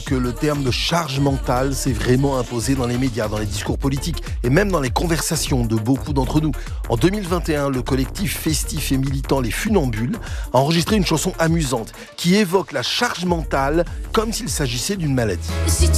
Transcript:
que le terme de charge mentale s'est vraiment imposé dans les médias, dans les discours politiques et même dans les conversations de beaucoup d'entre nous. En 2021, le collectif festif et militant Les Funambules a enregistré une chanson amusante qui évoque la charge mentale comme s'il s'agissait d'une maladie. Si